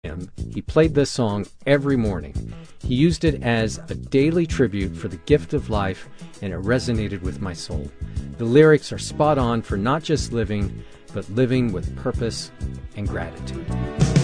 He played this song every morning. He used it as a daily tribute for the gift of life, and it resonated with my soul. The lyrics are spot on for not just living, but living with purpose and gratitude.